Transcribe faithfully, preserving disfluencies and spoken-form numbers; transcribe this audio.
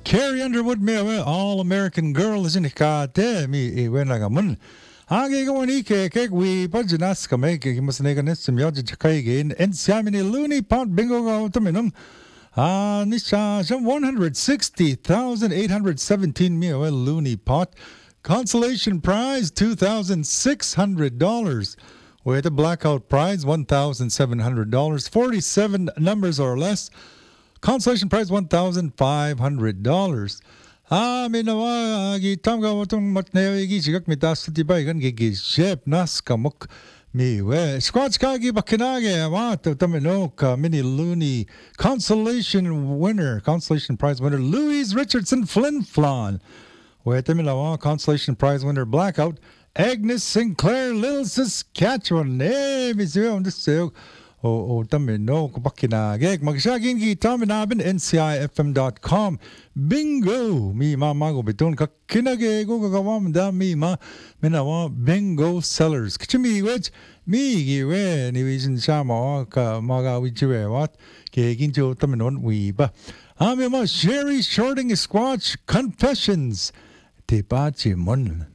Carrie Underwood me All American Girl is in kate mi e wen laga mun. Hage go ni ke ke we pajinas ka me ke mas ne ganes mi od chakai gen en siamini loony pot bingo go taminum. Ah nisha some one hundred sixty thousand eight hundred seventeen mi loony pot. Consolation prize two thousand six hundred dollars. With a blackout prize one thousand seven hundred dollars. forty-seven numbers or less. Consolation prize one thousand five hundred dollars. Ah, minawa gi tamga watong matne gi sigak mitas tibay gan gi shep nas kamuk mi we squad skagi bakinage wa tamino ka mini loony consolation winner consolation prize winner Louise Richardson Flin Flon. We tamilawa consolation prize winner blackout Agnes Sinclair Little Saskatchewan. Eh, misyo on the o o tamino kapakinagek magsagin gi taminabin N C I F M dot com bingo mi mama go beton ka kinage go gawam da mi ma minawa bingo sellers kichimi wech mi gi we ni vision shama ka maga wichwe wat ke ginjo taminon wi ba ami ma Sherry Shorting Squatch Confessions te pa chimon.